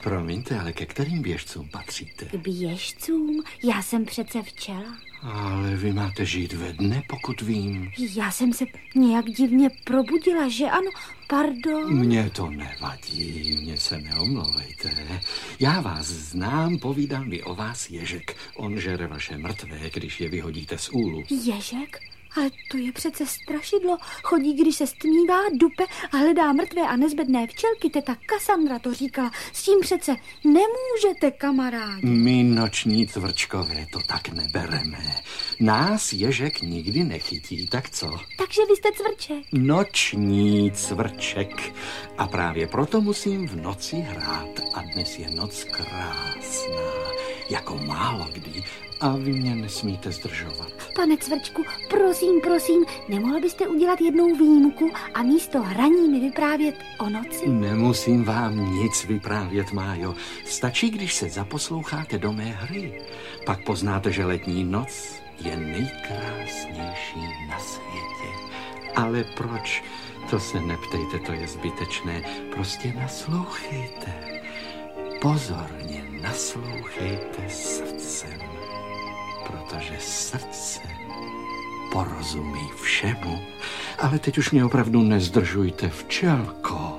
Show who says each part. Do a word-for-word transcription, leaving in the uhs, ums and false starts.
Speaker 1: Promiňte, ale ke kterým běžcům patříte?
Speaker 2: K běžcům? Já jsem přece včela.
Speaker 1: Ale vy máte žít ve dne, pokud vím.
Speaker 2: Já jsem se nějak divně probudila, že ano? Pardon.
Speaker 1: Mně to nevadí, mně se neomlouvejte. Já vás znám, povídám mi o vás Ježek. On žere vaše mrtvé, když je vyhodíte z úlu.
Speaker 2: Ježek? Ale to je přece strašidlo. Chodí, když se stmívá, dupe a hledá mrtvé a nezbedné včelky. Teta Kasandra to říkala. S tím přece nemůžete, kamarádi.
Speaker 1: My noční cvrčkové to tak nebereme. Nás Ježek nikdy nechytí, tak co?
Speaker 2: Takže vy jste cvrček.
Speaker 1: Noční cvrček. A právě proto musím v noci hrát. A dnes je noc krásná, jako málo kdy. A vy mě nesmíte zdržovat.
Speaker 2: Pane cvrčku, prosím, prosím, nemohl byste udělat jednou výjimku a místo hraní mi vyprávět o noci?
Speaker 1: Nemusím vám nic vyprávět, Májo. Stačí, když se zaposloucháte do mé hry. Pak poznáte, že letní noc je nejkrásnější na světě. Ale proč? To se neptejte, to je zbytečné. Prostě naslouchejte. Pozorně naslouchejte srdcem. Protože srdce porozumí všemu. Ale teď už mě opravdu nezdržujte, včelko.